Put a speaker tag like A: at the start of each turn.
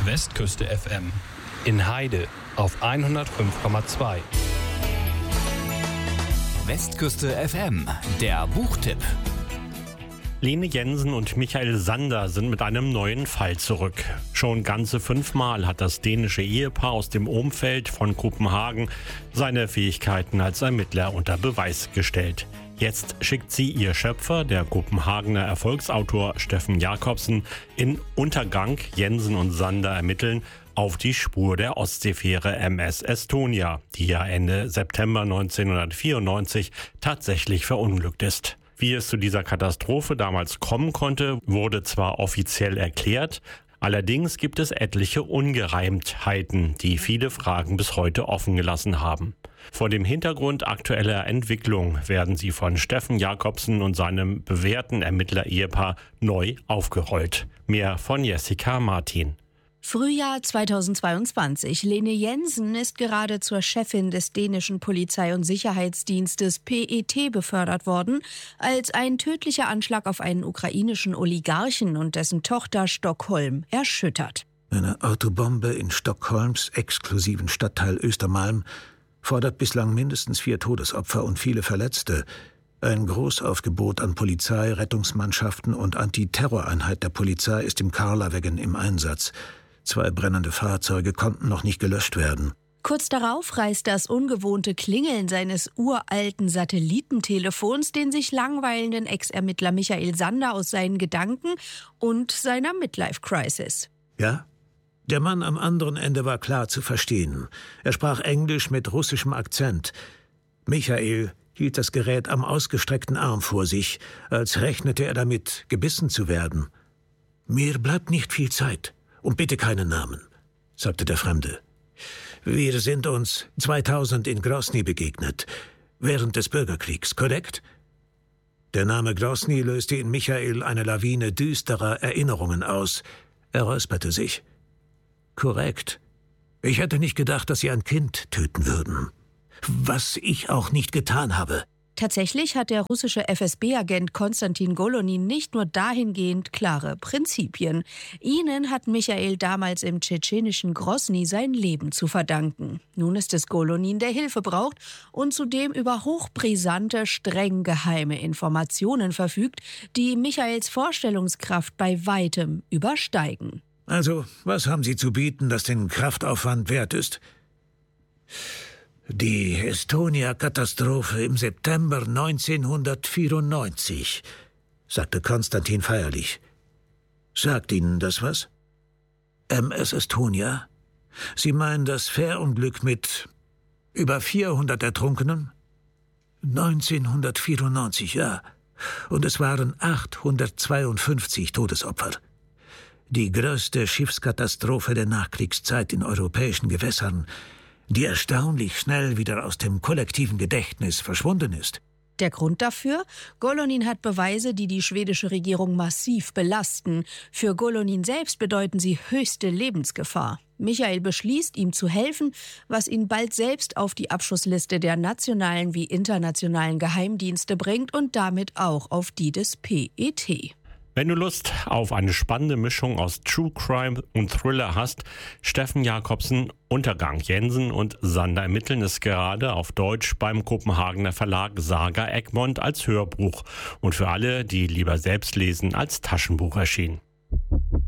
A: Westküste FM in Heide auf 105,2.
B: Westküste FM, der Buchtipp.
C: Lene Jensen und Michael Sander sind mit einem neuen Fall zurück. Schon ganze 5-mal hat das dänische Ehepaar aus dem Umfeld von Kopenhagen seine Fähigkeiten als Ermittler unter Beweis gestellt. Jetzt schickt sie ihr Schöpfer, der Kopenhagener Erfolgsautor Steffen Jacobsen, in Untergang Jensen und Sander ermitteln auf die Spur der Ostseefähre MS Estonia, die ja Ende September 1994 tatsächlich verunglückt ist. Wie es zu dieser Katastrophe damals kommen konnte, wurde zwar offiziell erklärt, allerdings gibt es etliche Ungereimtheiten, die viele Fragen bis heute offen gelassen haben. Vor dem Hintergrund aktueller Entwicklung werden sie von Steffen Jacobsen und seinem bewährten Ermittler-Ehepaar neu aufgerollt. Mehr von Jessica Martin.
D: Frühjahr 2022. Lene Jensen ist gerade zur Chefin des dänischen Polizei- und Sicherheitsdienstes PET befördert worden, als ein tödlicher Anschlag auf einen ukrainischen Oligarchen und dessen Tochter Stockholm erschüttert.
E: Eine Autobombe in Stockholms exklusiven Stadtteil Östermalm fordert bislang mindestens 4 Todesopfer und viele Verletzte. Ein Großaufgebot an Polizei, Rettungsmannschaften und Antiterroreinheit der Polizei ist im Karlavaggen im Einsatz. 2 brennende Fahrzeuge konnten noch nicht gelöscht werden.
D: Kurz darauf reißt das ungewohnte Klingeln seines uralten Satellitentelefons den sich langweilenden Ex-Ermittler Michael Sander aus seinen Gedanken und seiner Midlife-Crisis.
E: Ja? Der Mann am anderen Ende war klar zu verstehen. Er sprach Englisch mit russischem Akzent. Michael hielt das Gerät am ausgestreckten Arm vor sich, als rechnete er damit, gebissen zu werden. »Mir bleibt nicht viel Zeit. Und bitte keinen Namen«, sagte der Fremde. »Wir sind uns 2000 in Grosny begegnet, während des Bürgerkriegs, korrekt?« Der Name Grosny löste in Michael eine Lawine düsterer Erinnerungen aus. Er räusperte sich. »Korrekt. Ich hätte nicht gedacht, dass Sie ein Kind töten würden. Was ich auch nicht getan habe.«
D: Tatsächlich hat der russische FSB-Agent Konstantin Golonin nicht nur dahingehend klare Prinzipien. Ihnen hat Michael damals im tschetschenischen Grosny sein Leben zu verdanken. Nun ist es Golonin, der Hilfe braucht und zudem über hochbrisante, streng geheime Informationen verfügt, die Michaels Vorstellungskraft bei weitem übersteigen.
E: Also, was haben Sie zu bieten, das den Kraftaufwand wert ist? Die Estonia-Katastrophe im September 1994, sagte Konstantin feierlich. Sagt Ihnen das was? MS Estonia? Sie meinen das Fährunglück mit über 400 Ertrunkenen? 1994, ja. Und es waren 852 Todesopfer. Die größte Schiffskatastrophe der Nachkriegszeit in europäischen Gewässern, die erstaunlich schnell wieder aus dem kollektiven Gedächtnis verschwunden ist.
D: Der Grund dafür? Golonin hat Beweise, die die schwedische Regierung massiv belasten. Für Golonin selbst bedeuten sie höchste Lebensgefahr. Michael beschließt, ihm zu helfen, was ihn bald selbst auf die Abschussliste der nationalen wie internationalen Geheimdienste bringt und damit auch auf die des PET.
C: Wenn du Lust auf eine spannende Mischung aus True Crime und Thriller hast, Steffen Jacobsen, Untergang Jensen und Sander ermitteln es gerade auf Deutsch beim Kopenhagener Verlag Saga Egmont als Hörbuch und für alle, die lieber selbst lesen, als Taschenbuch erschienen.